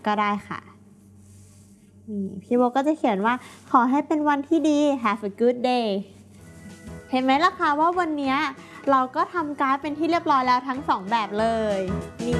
ก็ได้ค่ะนี่พี่โบก็จะเขียนว่าขอให้เป็นวันที่ดี Have a good day เห็นไหมล่ะคะว่าวันนี้เราก็ทำการ์ดเป็นที่เรียบร้อยแล้วทั้ง2แบบเลยนี่